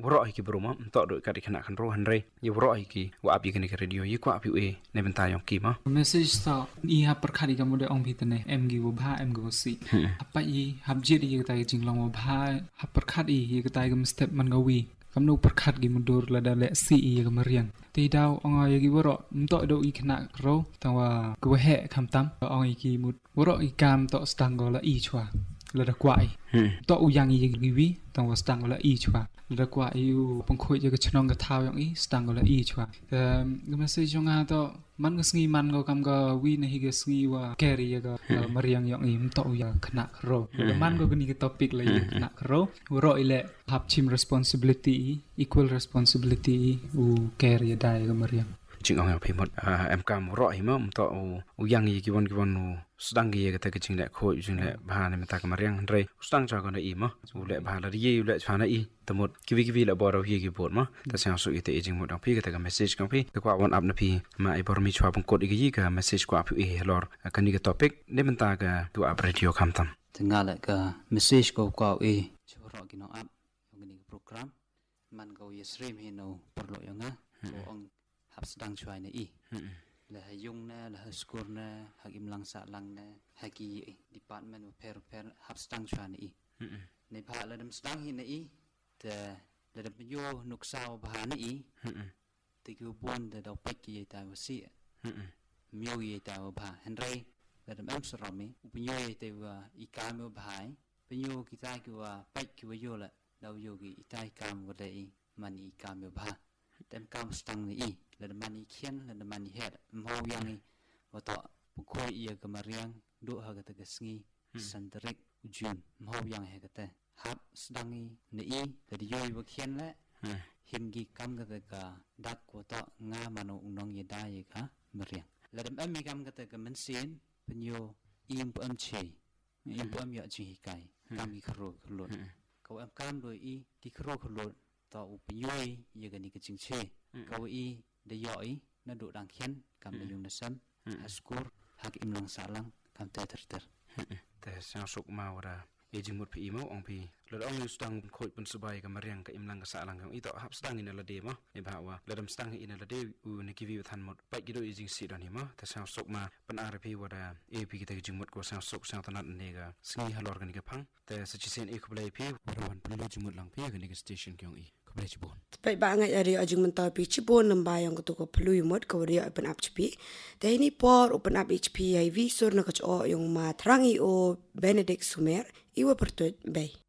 wro ki broma to do ka dikna kan ro hanre ye wro ki wa abi kan radio ye kwa api e ne benta yong ki ma message ta i ha perkhadi ka mode ong bitane em gi wo bha em go si apa i hab je di ta jinglong wo bha ha perkhadi ye ka ta ga step man ga wi kam no perkhat gi mundur la da le si ye ga mariang ti daw ong ye gi wro to do i khna ro ta wa go he kham tam ong i ki mut wro i kam to stang go la i chwa la da kwai to u yang i gi wi ta wa stang go la i chwa la da kwai u pong khoi ye ga chnong ga thao yang i stang go la i chwa ga message jong a to man ga sngi man go kam ga wi na hi ga sngi wa carry ye ga mariang yang i to u ya khna ro la man go ni ga topic la ye khna ro wro i le hab chim responsibility equal responsibility u carry ye dai ga mariang ching ong phi mot em kam ro hi ma to u yang yi ki won u stang gi ga ta ki ching le kho ching le bha ne ta ka mariang re stang cha ko na i ma u le bha la ye u le cha na i tamot ki la bo ro hi ki bot ma ta sang su ite jing mot ang phi ga ta ka message kang phi ta kwa won up na phi ma ai bor mi chwa pong kod gi ka message kwa phi e lor ka ni ga topic ne ben ta ka tu up radio kam tam tanga la ka message ko kwa e choro gi no up yong ni program man go ye stream hi no por lo yong a ko ong hab sedang chwai na i la yung na la school na hak im lang sa lang na haki department of per hab sedang chwai na i nei pha la dam sedang hi na i te la dam yo nuk sao bha na i te ku bon de dau pak ki ta wa si myo ye ta wa bha hen rei la dam am sra mi u nyo ye te wa i ka myo bhai pe nyo ki ta ki wa pak ki wa yo la dau yo ki i ta ka wa de i man i ka myo bha tem kam stang ni i la mani khian la mani het mo yang i wa to pu khoi ye ka mariang do ha ga ta ga sngi santarik ujun mo yang he ga ta hab stang i ni i la di yoi wa khian la him gi kam ga ta ga dak ko to nga mano unong ye da ye ka mariang la dam am mi kam ga ta ga man sin penyo im pu am che im pu am ya chi kai kam gi khro khlo ko am kam do i ti khro khlo to u pyoi ye ga ni ka ching che ka i de yoi na do dang khian kam na yung na sam askur hak im lang salang kam ta ter te sang suk ma wara e jing mut phi mo ong phi lo ong yu stang khoi pun subai ka mariang ka im lang ka salang ka i to hap stang in la de ma e ba wa la dam stang in la de u ni ki vi than mot pa gi do i jing si don hi ma te sang suk ma pan ar phi wara e phi ki te jing mut ko sang suk sang tanat ne ga sngi halor ka ni ka phang te sa chi sen e khlai phi wara wan pun lo jing mut lang phi ka ni ka station kyong i Pai ba ngai ari ajing mentai pi chibon namba yang ko pelui mot ko ria open up chpi te ni por open up hp ai vi sur na ko yung ma trangi o Benedict Sumer iwa pertut bay